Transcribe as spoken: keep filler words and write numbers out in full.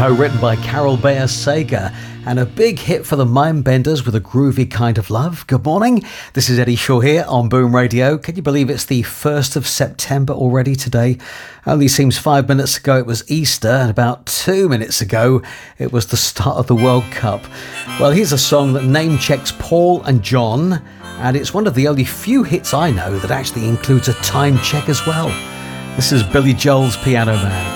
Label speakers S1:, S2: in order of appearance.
S1: co-written by Carol Bayer Sager, and a big hit for the Mindbenders with a groovy kind of love. Good morning, this is Eddie Shaw here on Boom Radio. Can you believe it's the first of September already today? Only seems five minutes ago it was Easter, and about two minutes ago it was the start of the World Cup. Well, here's a song that name checks Paul and John, and it's one of the only few hits I know that actually includes a time check as well. This is Billy Joel's Piano Man.